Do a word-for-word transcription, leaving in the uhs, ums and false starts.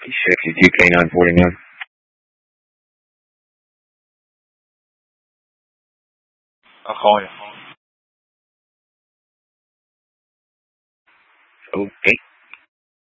sixty-two K nine forty-nine. I'll call you. Okay.